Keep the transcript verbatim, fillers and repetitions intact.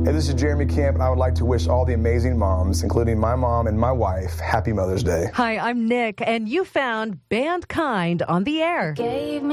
Hey, this is Jeremy Camp, and I would like to wish all the amazing moms, including my mom and my wife, happy Mother's Day. Hi, I'm Nick, and you found Band Kind on the air. Gave me